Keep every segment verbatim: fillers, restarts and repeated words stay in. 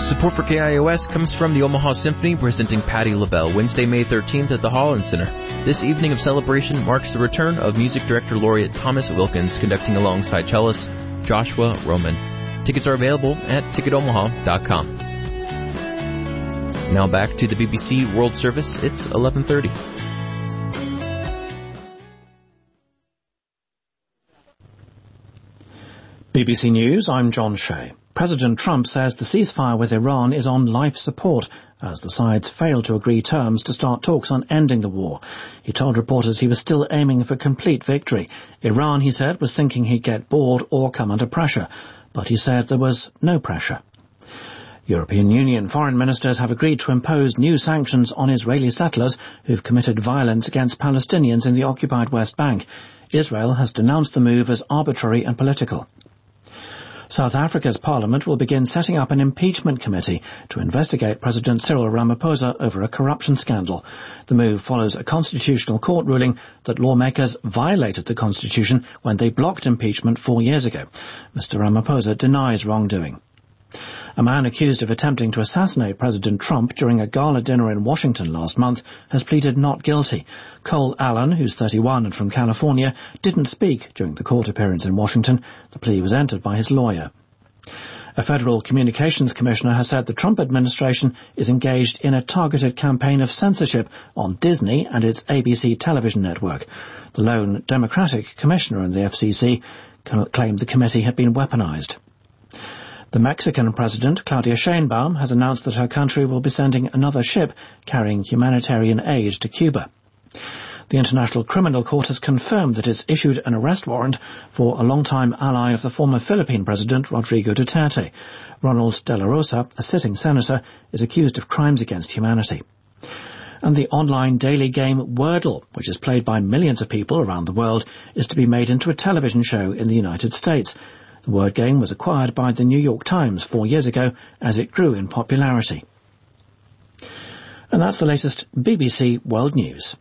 Support for K I O S comes from the Omaha Symphony presenting Patti LaBelle Wednesday, May thirteenth at the Holland Center. This evening of celebration marks the return of music director laureate Thomas Wilkins conducting alongside cellist Joshua Roman. Tickets are available at ticket omaha dot com. Now back to the B B C World Service. It's eleven thirty. B B C News, I'm John Shea. President Trump says the ceasefire with Iran is on life support as the sides failed to agree terms to start talks on ending the war. He told reporters he was still aiming for complete victory. Iran, he said, was thinking he'd get bored or come under pressure, but he said there was no pressure. European Union foreign ministers have agreed to impose new sanctions on Israeli settlers who've committed violence against Palestinians in the occupied West Bank. Israel has denounced the move as arbitrary and political. South Africa's parliament will begin setting up an impeachment committee to investigate President Cyril Ramaphosa over a corruption scandal. The move follows a constitutional court ruling that lawmakers violated the constitution when they blocked impeachment four years ago. Mister Ramaphosa denies wrongdoing. A man accused of attempting to assassinate President Trump during a gala dinner in Washington last month has pleaded not guilty. Cole Allen, who's thirty-one and from California, didn't speak during the court appearance in Washington. The plea was entered by his lawyer. A federal communications commissioner has said the Trump administration is engaged in a targeted campaign of censorship on Disney and its A B C television network. The lone Democratic commissioner in the F C C claimed the committee had been weaponized. The Mexican president, Claudia Sheinbaum, has announced that her country will be sending another ship carrying humanitarian aid to Cuba. The International Criminal Court has confirmed that it's issued an arrest warrant for a longtime ally of the former Philippine president, Rodrigo Duterte. Ronald De La Rosa, a sitting senator, is accused of crimes against humanity. And the online daily game Wordle, which is played by millions of people around the world, is to be made into a television show in the United States. The word game was acquired by the New York Times four years ago as it grew in popularity. And that's the latest B B C World News.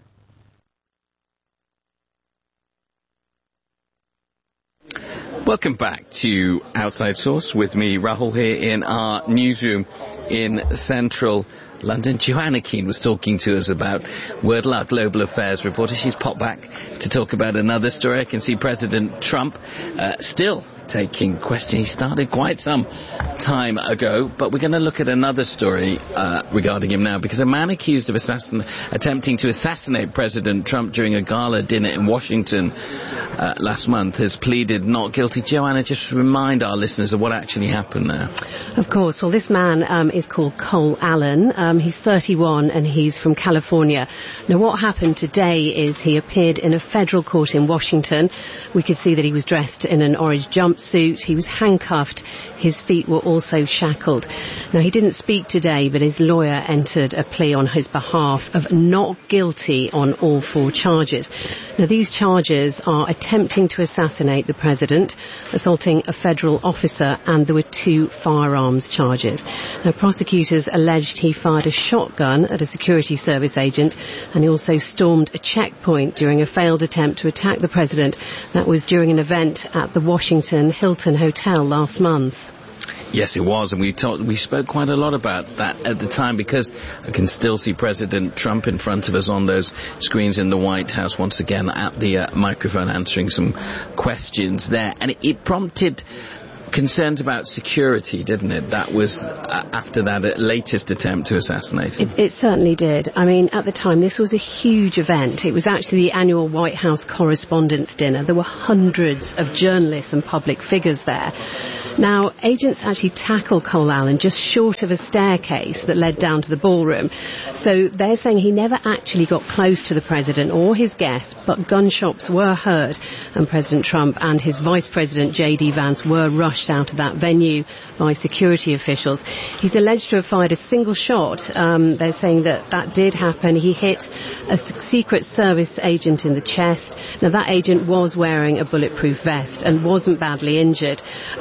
Welcome back to Outside Source with me, Rahul, here in our newsroom in central London. Joanna Keane was talking to us about Wordle, our global affairs reporter. She's popped back to talk about another story. I can see President Trump uh, still taking questions. He started quite some time ago, but we're going to look at another story uh, regarding him now, because a man accused of assassin- attempting to assassinate President Trump during a gala dinner in Washington uh, last month has pleaded not guilty. Joanna, just remind our listeners of what actually happened there. Of course. Well, this man um, is called Cole Allen. Um, he's thirty-one and he's from California. Now, what happened today is he appeared in a federal court in Washington. We could see that he was dressed in an orange jumpsuit. He was handcuffed. His feet were also shackled. Now, he didn't speak today, but his lawyer entered a plea on his behalf of not guilty on all four charges. Now, these charges are attempting to assassinate the president, assaulting a federal officer, and there were two firearms charges. Now, prosecutors alleged he fired a shotgun at a security service agent, and he also stormed a checkpoint during a failed attempt to attack the president. That was during an event at the Washington Hilton Hotel last month. Yes, it was, and we talked, we spoke quite a lot about that at the time, because I can still see President Trump in front of us on those screens in the White House once again at the uh, microphone answering some questions there, and it, it prompted concerns about security, didn't it? That was uh, after that uh, latest attempt to assassinate him. It, it certainly did. I mean, at the time, this was a huge event. It was actually the annual White House Correspondents' Dinner. There were hundreds of journalists and public figures there. Now, agents actually tackled Cole Allen just short of a staircase that led down to the ballroom. So they're saying he never actually got close to the president or his guests, but gunshots were heard, and President Trump and his Vice President J D Vance were rushed out of that venue by security officials. He's alleged to have fired a single shot. Um, they're saying that that did happen. He hit a Secret Service agent in the chest. Now, that agent was wearing a bulletproof vest and wasn't badly injured. Um, shots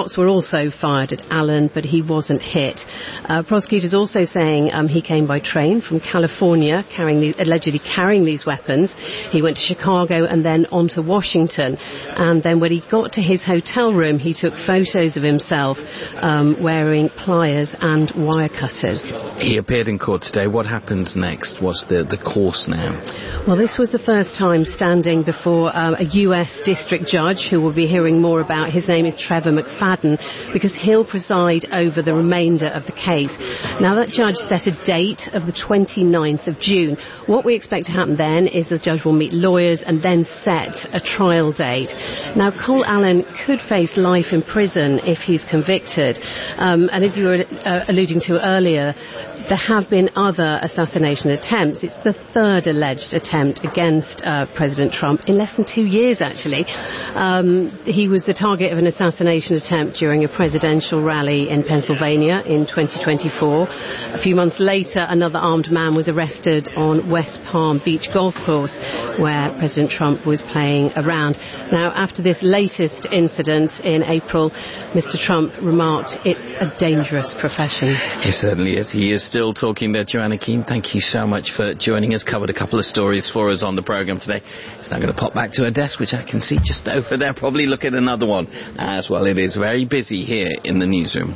shots were also fired at Allen, but he wasn't hit. Uh, prosecutors also saying um, he came by train from California, carrying the, allegedly carrying these weapons. He went to Chicago and then on to Washington. And then when he got to his hotel room, he took photos of himself um, wearing pliers and wire cutters. He appeared in court today. What happens next? What's the, the course now? Well, this was the first time standing before uh, a U S district judge, who will be hearing more about. His name is Trevor McFadden, because he'll preside over the remainder of the case. Now, that judge set a date of the twenty-ninth of June. What we expect to happen then is the judge will meet lawyers and then set a trial date. Now, Cole Allen could face life in prison if he's convicted. Um, and as you were uh, alluding to earlier, there have been other assassination attempts. It's the third alleged attempt against uh, President Trump in less than two years, actually. Um, he was the target of an assassination attempt during a presidential rally in Pennsylvania in twenty twenty-four. A few months later, another armed man was arrested on West Palm Beach Golf Course, where President Trump was playing around. Now, after this latest incident in April, Mister Trump remarked, "It's a dangerous profession." He certainly is. He is still talking there. Joanna Keane, thank you so much for joining us. Covered a couple of stories for us on the programme today. He's now going to pop back to her desk, which I can see just over there. Probably look at another one as well. It is very busy here in the newsroom.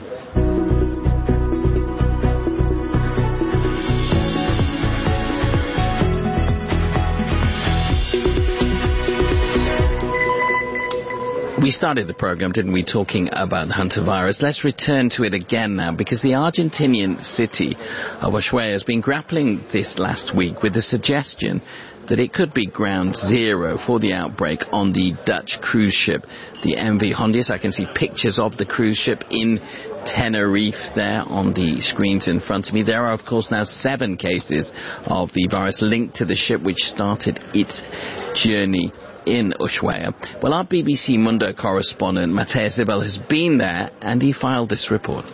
We started the programme, didn't we, talking about the hantavirus. Let's return to it again now, because the Argentinian city of Ushuaia has been grappling this last week with the suggestion that it could be ground zero for the outbreak on the Dutch cruise ship, the M V Hondius. I can see pictures of the cruise ship in Tenerife there on the screens in front of me. There are, of course, now seven cases of the virus linked to the ship, which started its journey in Ushuaia. Well, our B B C Mundo correspondent Mateus Zibel has been there, and he filed this report.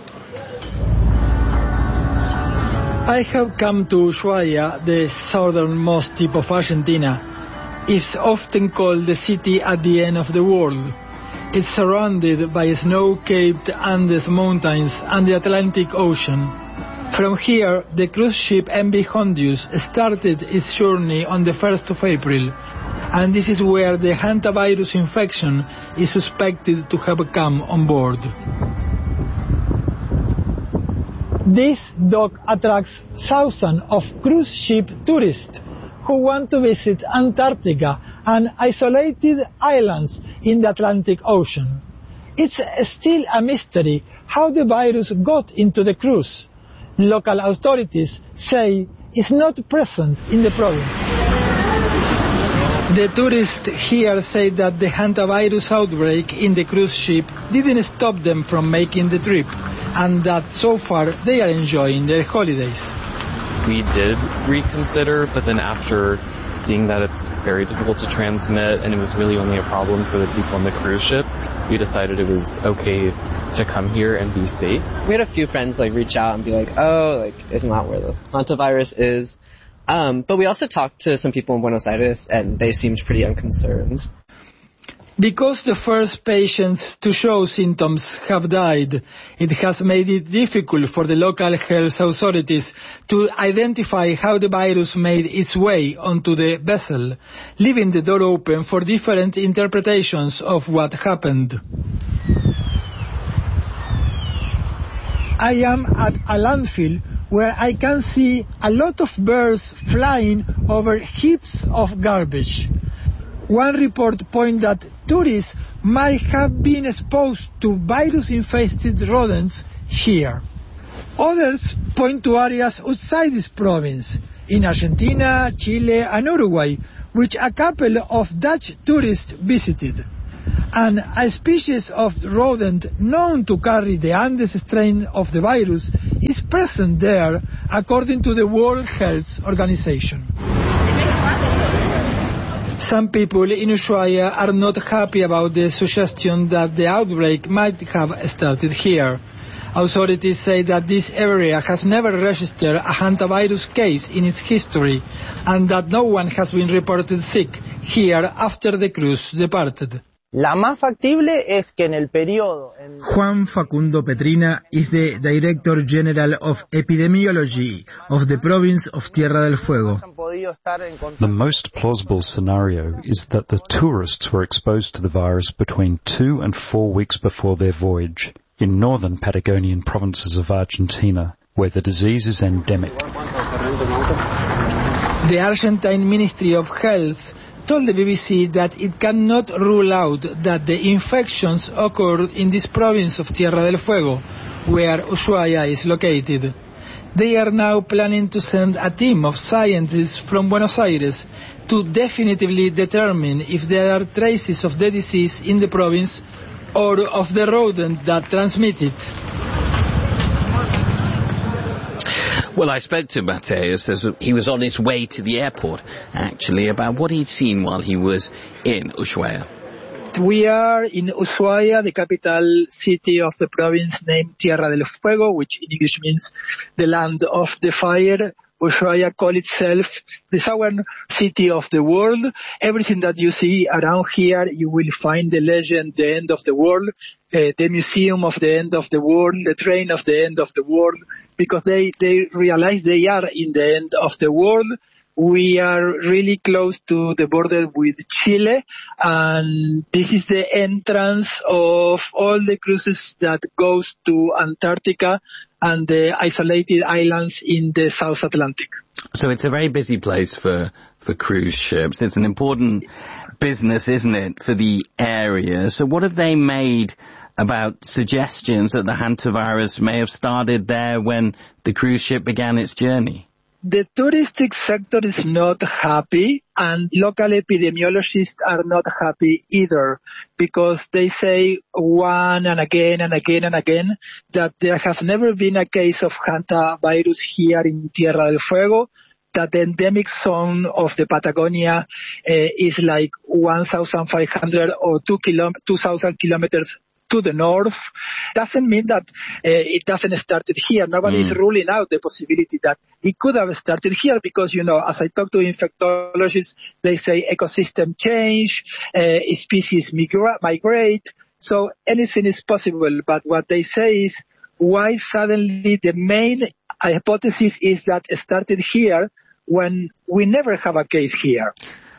I have come to Ushuaia, the southernmost tip of Argentina. It's often called the city at the end of the world. It's surrounded by snow-capped Andes mountains and the Atlantic Ocean. From here, the cruise ship M V Hondius started its journey on the first of April, and this is where the hantavirus infection is suspected to have come on board. This dock attracts thousands of cruise ship tourists who want to visit Antarctica and isolated islands in the Atlantic Ocean. It's still a mystery how the virus got into the cruise. Local authorities say it's not present in the province. The tourists here say that the hantavirus outbreak in the cruise ship didn't stop them from making the trip, and that so far they are enjoying their holidays. We did reconsider, but then after seeing that it's very difficult to transmit and it was really only a problem for the people on the cruise ship, we decided it was okay to come here and be safe. We had a few friends like reach out and be like, oh, like it's not where the hantavirus is. Um, but we also talked to some people in Buenos Aires, and they seemed pretty unconcerned. Because the first patients to show symptoms have died, it has made it difficult for the local health authorities to identify how the virus made its way onto the vessel, leaving the door open for different interpretations of what happened. I am at a landfill where I can see a lot of birds flying over heaps of garbage. One report points that tourists might have been exposed to virus-infested rodents here. Others point to areas outside this province, in Argentina, Chile and Uruguay, which a couple of Dutch tourists visited. And a species of rodent known to carry the Andes strain of the virus is present there, according to the World Health Organization. Some people in Ushuaia are not happy about the suggestion that the outbreak might have started here. Authorities say that this area has never registered a hantavirus case in its history, and that no one has been reported sick here after the cruise departed. La más factible es que en el periodo... En... Juan Facundo Petrina is the Director General of Epidemiology of the province of Tierra del Fuego. The most plausible scenario is that the tourists were exposed to the virus between two and four weeks before their voyage in northern Patagonian provinces of Argentina, where the disease is endemic. The Argentine Ministry of Health told the B B C that it cannot rule out that the infections occurred in this province of Tierra del Fuego, where Ushuaia is located. They are now planning to send a team of scientists from Buenos Aires to definitively determine if there are traces of the disease in the province or of the rodent that transmits it. Well, I spoke to Mateus as he was on his way to the airport, actually, about what he'd seen while he was in Ushuaia. We are in Ushuaia, the capital city of the province named Tierra del Fuego, which in English means the land of the fire. Ushuaia calls itself the southern city of the world. Everything that you see around here, you will find the legend, the end of the world, uh, the museum of the end of the world, the train of the end of the world, because they, they realize they are in the end of the world. We are really close to the border with Chile, and this is the entrance of all the cruises that goes to Antarctica and the isolated islands in the South Atlantic. So it's a very busy place for, for cruise ships. It's an important business, isn't it, for the area. So what have they made about suggestions that the hantavirus may have started there when the cruise ship began its journey? The touristic sector is not happy, and local epidemiologists are not happy either, because they say one and again and again and again that there has never been a case of hantavirus here in Tierra del Fuego, that the endemic zone of the Patagonia uh, is like one thousand five hundred or two thousand kilometers to the north. Doesn't mean that uh, it doesn't start here. Nobody mm. is ruling out the possibility that it could have started here, because, you know, as I talk to infectologists, they say ecosystem change, uh, species migra- migrate, so anything is possible. But what they say is, why suddenly the main hypothesis is that it started here when we never have a case here?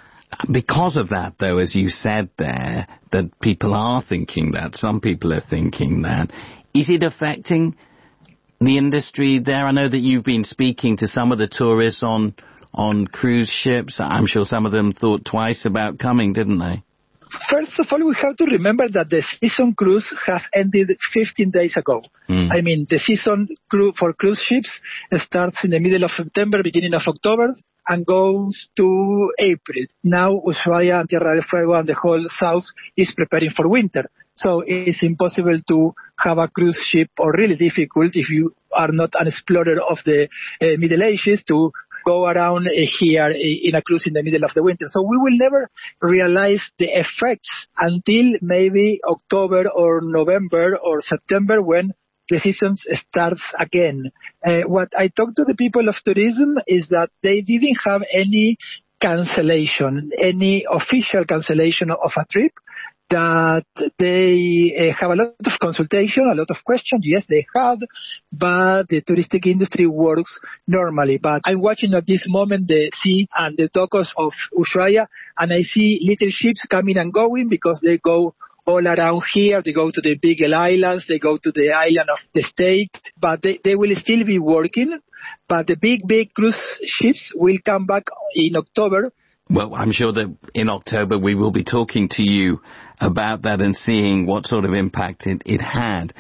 Because of that, though, as you said there, that people are thinking that, some people are thinking that, is it affecting the industry there? I know that you've been speaking to some of the tourists on on cruise ships. I'm sure some of them thought twice about coming, didn't they? First of all, we have to remember that the season cruise has ended fifteen days ago. Mm. I mean, the season cru- for cruise ships starts in the middle of September, beginning of October, and goes to April. Now, Ushuaia and Tierra del Fuego and the whole south is preparing for winter. So it's impossible to have a cruise ship, or really difficult if you are not an explorer of the uh, Middle Ages, to go around uh, here in a cruise in the middle of the winter. So we will never realize the effects until maybe October or November or September, when the season starts again. Uh, what I talked to the people of tourism is that they didn't have any cancellation, any official cancellation of a trip, that they uh, have a lot of consultation, a lot of questions. Yes, they have, but the touristic industry works normally. But I'm watching at this moment the sea and the docks of Ushuaia, and I see little ships coming and going, because they go all around here. They go to the Beagle Islands, they go to the island of the state, but they, they will still be working. But the big, big cruise ships will come back in October. Well, I'm sure that in October we will be talking to you about that and seeing what sort of impact it, it had.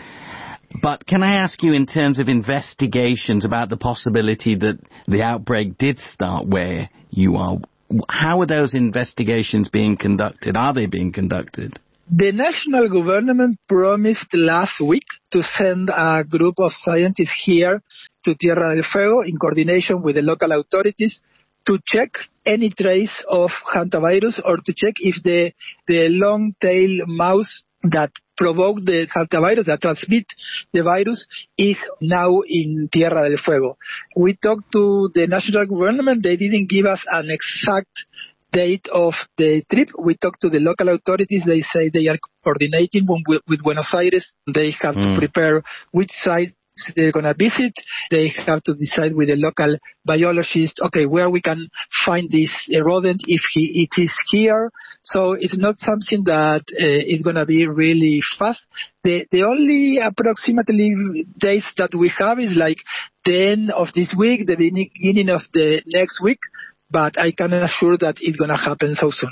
But can I ask you, in terms of investigations about the possibility that the outbreak did start where you are, how are those investigations being conducted? Are they being conducted? The national government promised last week to send a group of scientists here to Tierra del Fuego in coordination with the local authorities to check any trace of hantavirus, or to check if the, the long-tailed mouse that provoked the hantavirus, that transmit the virus, is now in Tierra del Fuego. We talked to the national government. They didn't give us an exact date of the trip. We talked to the local authorities. They say they are coordinating with, with Buenos Aires. They have mm. to prepare which site they're going to visit. They have to decide with the local biologist, okay, where we can find this rodent if he, it is here. So it's not something that uh, is going to be really fast. The, the only approximately days that we have is like the end of this week, the beginning of the next week, but I can assure that it's going to happen so soon.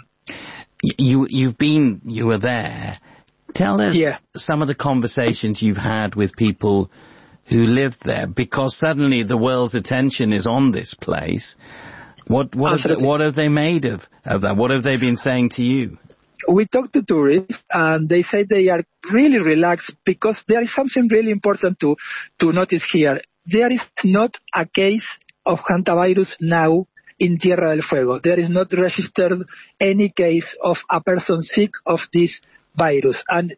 You, you've been, you were there. Tell us yeah. some of the conversations you've had with people who lived there, because suddenly the world's attention is on this place. What what have, they, what have they made of, of that? What have they been saying to you? We talked to tourists, and they say they are really relaxed because there is something really important to, to notice here. There is not a case of hantavirus now in Tierra del Fuego. There is not registered any case of a person sick of this virus. And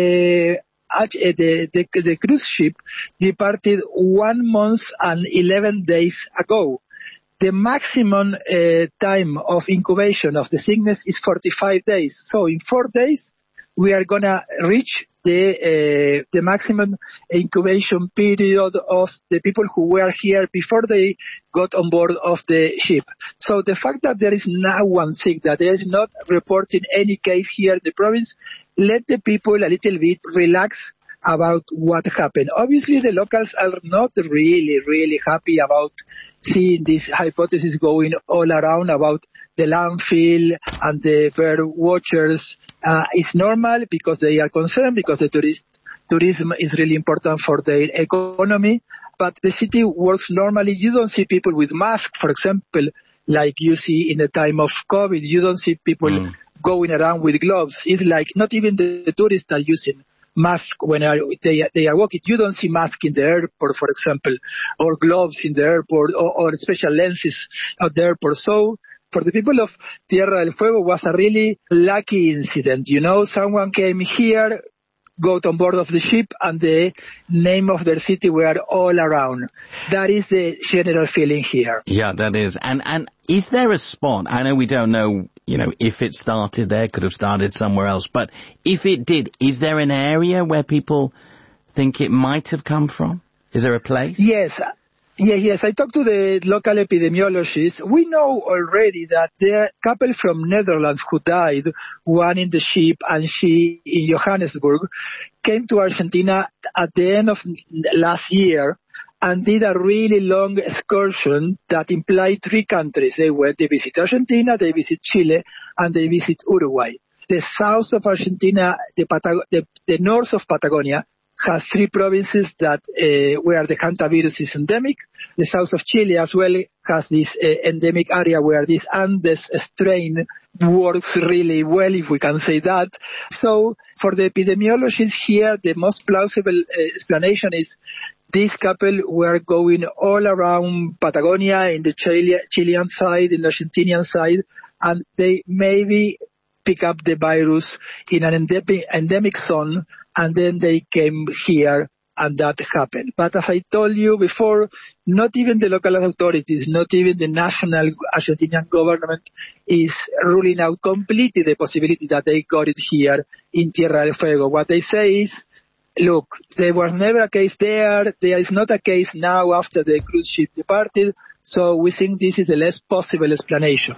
the The, the, the cruise ship departed one month and eleven days ago. The maximum uh, time of incubation of the sickness is forty-five days. So in four days, we are going to reach the uh, the maximum incubation period of the people who were here before they got on board of the ship. So the fact that there is now one sick, that there is not reporting any case here in the province, let the people a little bit relax about what happened. Obviously, the locals are not really, really happy about seeing this hypothesis going all around about the landfill and the bird watchers. Uh, it's normal because they are concerned, because the tourist, tourism is really important for their economy. But the city works normally. You don't see people with masks, for example, like you see in the time of COVID. You don't see people mm. going around with gloves. It's like not even the, the tourists are using masks when are, they, they are walking. You don't see masks in the airport, for example, or gloves in the airport, or, or special lenses at the airport. So for the people of Tierra del Fuego, was a really lucky incident. You know, someone came here, got on board of the ship, and the name of their city were all around. That is the general feeling here. Yeah, that is. And and is there a spot? I know we don't know, you know, if it started there, could have started somewhere else. But if it did, is there an area where people think it might have come from? Is there a place? Yes. Yeah, yes, I talked to the local epidemiologist. We know already that the couple from Netherlands who died, one in the ship and she in Johannesburg, came to Argentina at the end of last year and did a really long excursion that implied three countries. They went, they visit Argentina, they visit Chile, and they visit Uruguay. The south of Argentina, the, Patag- the, the north of Patagonia, has three provinces that uh, where the hantavirus is endemic. The south of Chile as well has this uh, endemic area where this Andes strain works really well, if we can say that. So for the epidemiologists here, the most plausible uh, explanation is this couple were going all around Patagonia, in the Chile, Chilean side, in the Argentinian side, and they maybe pick up the virus in an endemic, endemic zone, and then they came here, and that happened. But as I told you before, not even the local authorities, not even the national Argentinian government is ruling out completely the possibility that they got it here in Tierra del Fuego. What they say is, look, there was never a case there, there is not a case now after the cruise ship departed, so we think this is the less possible explanation.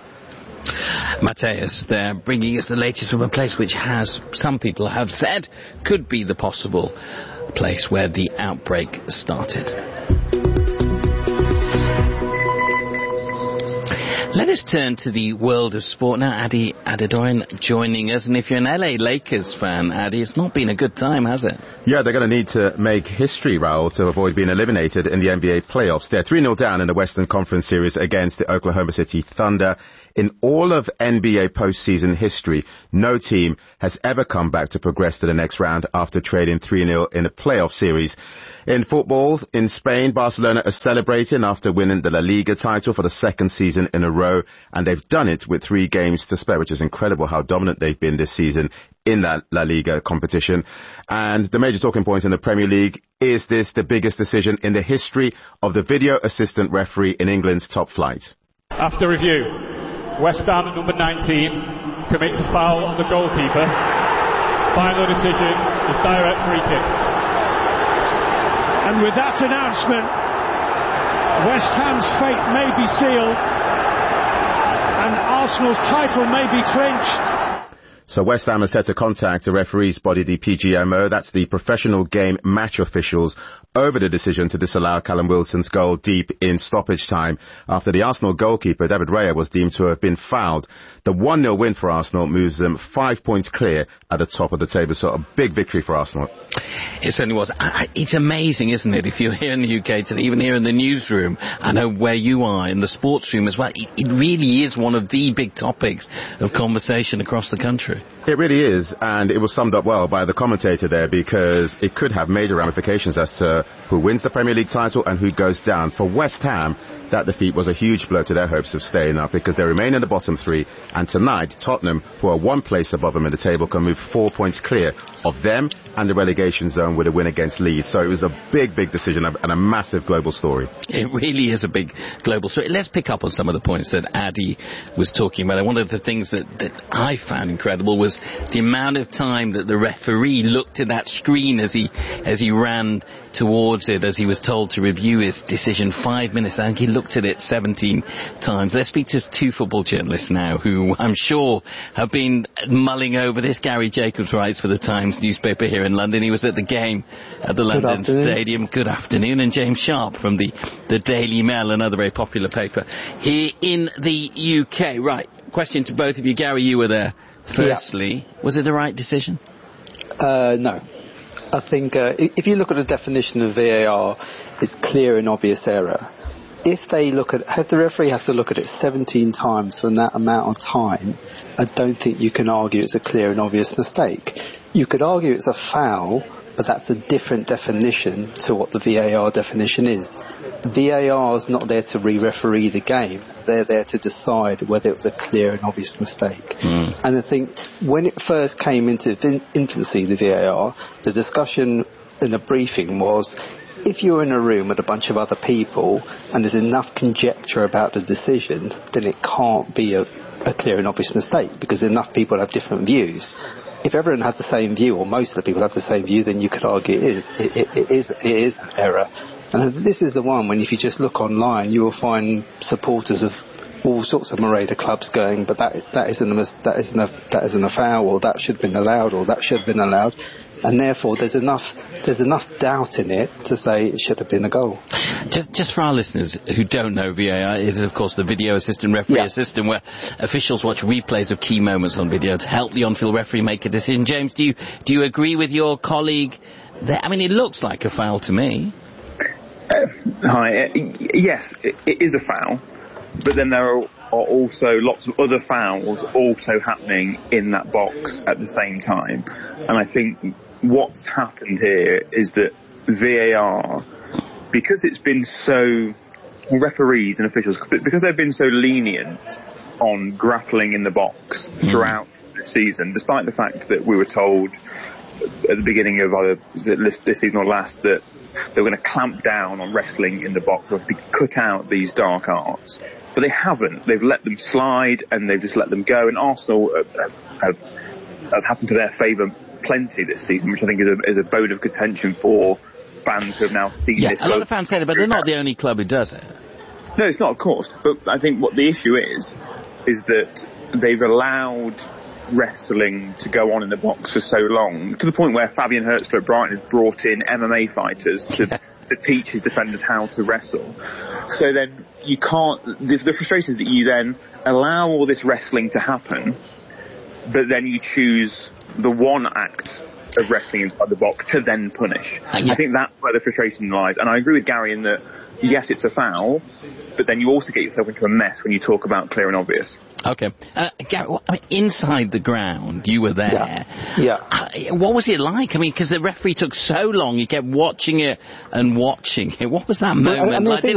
Mateus, they're bringing us the latest from a place which has, some people have said, could be the possible place where the outbreak started. Let us turn to the world of sport now. Adi Adedoyan joining us, and if you're an L A Lakers fan, Adi, it's not been a good time, has it? Yeah, they're going to need to make history, Raul, to avoid being eliminated in the N B A playoffs. They're three nil down in the Western Conference Series against the Oklahoma City Thunder. In all of N B A postseason history, no team has ever come back to progress to the next round after trading three nil in a playoff series. In football, in Spain, Barcelona are celebrating after winning the La Liga title for the second season in a row, and they've done it with three games to spare, which is incredible how dominant they've been this season in that La Liga competition. And the major talking point in the Premier League, is this the biggest decision in the history of the video assistant referee in England's top flight? After review, West Ham at number nineteen commits a foul on the goalkeeper. Final decision is direct free kick. And with that announcement, West Ham's fate may be sealed and Arsenal's title may be clinched. So West Ham has set to contact the referee's body, the P G M O, that's the Professional Game Match Officials, over the decision to disallow Callum Wilson's goal deep in stoppage time after the Arsenal goalkeeper, David Raya, was deemed to have been fouled. The one nil win for Arsenal moves them five points clear at the top of the table, so a big victory for Arsenal. It certainly was. I, it's amazing, isn't it, if you're here in the U K today, even here in the newsroom, I know where you are, in the sports room as well, it, it really is one of the big topics of conversation across the country. It really is, and it was summed up well by the commentator there, because it could have major ramifications as to who wins the Premier League title and who goes down. For West Ham, that defeat was a huge blow to their hopes of staying up, because they remain in the bottom three, and tonight Tottenham, who are one place above them in the table, can move four points clear of them and the relegation zone with a win against Leeds. So it was a big, big decision and a massive global story. It really is a big global story. Let's pick up on some of the points that Addy was talking about. And one of the things that, that I found incredible was the amount of time that the referee looked at that screen as he as he ran towards it, as he was told to review his decision. Five minutes. I think he looked at it seventeen times. Let's speak to two football journalists now who I'm sure have been mulling over this. Gary Jacobs writes for the Times newspaper here in London. He was at the game at the Good London afternoon. Stadium. Good afternoon. And James Sharp from the, the Daily Mail, another very popular paper here in the U K. Right, question to both of you. Gary, you were there. Firstly, yeah. Was it the right decision? Uh, no. I think uh, if you look at the definition of V A R, it's clear and obvious error. If they look at, if the referee has to look at it seventeen times for that amount of time, I don't think you can argue it's a clear and obvious mistake. You could argue it's a foul, but that's a different definition to what the V A R definition is. V A R is not there to re-referee the game. They're there to decide whether it was a clear and obvious mistake. Mm. And I think when it first came into infancy, the V A R, the discussion in the briefing was, if you're in a room with a bunch of other people and there's enough conjecture about the decision, then it can't be a, a clear and obvious mistake, because enough people have different views. If everyone has the same view, or most of the people have the same view, then you could argue it is it, it, it is it is an error. And this is the one when, if you just look online, you will find supporters of all sorts of Mareda clubs going, but that that isn't a that isn't a that isn't a foul, or that should have been allowed, or that should have been allowed. And therefore, there's enough there's enough doubt in it to say it should have been a goal. Just, just for our listeners who don't know, V A R is, of course, the video assistant referee yeah. system where officials watch replays of key moments on video to help the on-field referee make a decision. James, do you do you agree with your colleague there? I mean, it looks like a foul to me. Uh, hi. Uh, yes, it, it is a foul, but then there are are also lots of other fouls also happening in that box at the same time. And I think what's happened here is that V A R, because it's been so, referees and officials, because they've been so lenient on grappling in the box throughout the season, despite the fact that we were told at the beginning of either this season or last that they were going to clamp down on wrestling in the box, or cut out these dark arts. But they haven't. They've let them slide and they've just let them go. And Arsenal have, have, has happened to their favour plenty this season, which I think is a, is a bone of contention for fans who have now seen yeah, this. A lot of fans say that, but they're not the only club who does it. No, it's not, of course. But I think what the issue is, is that they've allowed wrestling to go on in the box for so long, to the point where Fabian Hurtzler at Brighton has brought in M M A fighters to, to teach his defenders how to wrestle. So then you can't, the, the frustration is that you then allow all this wrestling to happen, but then you choose the one act of wrestling inside the box to then punish. Uh, yeah. I think that's where the frustration lies. And I agree with Gary in that, yes, it's a foul, but then you also get yourself into a mess when you talk about clear and obvious. Okay. Uh, Gary, I mean, inside the ground, you were there. Yeah. yeah. Uh, what was it like? I mean, because the referee took so long, you kept watching it and watching it. What was that moment I, I mean, like? Did